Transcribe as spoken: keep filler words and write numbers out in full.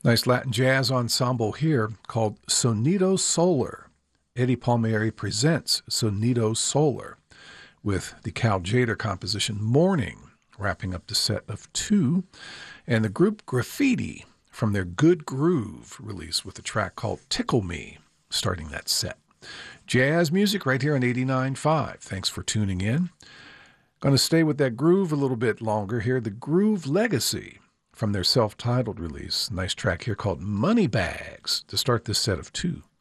Nice Latin jazz ensemble here called Sonido Solar. Eddie Palmieri presents Sonido Solar with the Cal Tjader composition Morning, wrapping up the set of two, and the group Graffiti from their Good Groove release with a track called Tickle Me, starting that set. Jazz music right here on eighty-nine point five. Thanks for tuning in. Going to stay with that groove a little bit longer here. The Groove Legacy from their self-titled release. Nice track here called Money Bags to start this set of two.